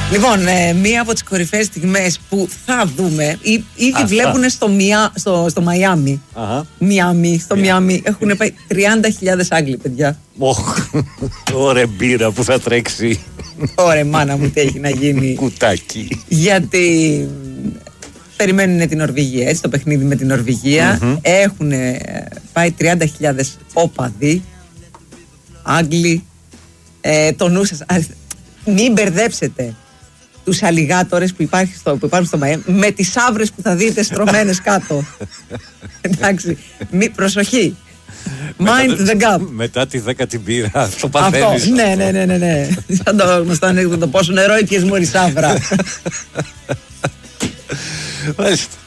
Λοιπόν, μία από τις κορυφαίες στιγμές που θα δούμε, ήδη βλέπουν στο Μαϊάμι. Στο Μιάμι έχουν πάει 30.000 Άγγλοι, παιδιά. Ωραία μπύρα που θα τρέξει. Ωραία μάνα μου, τι έχει να γίνει. Κουτάκι. Γιατί περιμένουν την Νορβηγία, έτσι, το παιχνίδι με την Νορβηγία. Έχουν πάει 30.000 όπαδοι Άγγλοι. Το νου σας, μην μπερδέψετε τους αλιγάτορες που υπάρχουν στο Μαϊάμι με τις άβρες που θα δείτε στρωμένες κάτω. Εντάξει, προσοχή. Mind the gap. Μετά τη 10η μπύρα το παθαίνεις. Ναι. Σαν το γνωστό ανέκδοτο, πόσο νερό ήπιες μόλις άβρα. Μάλιστα.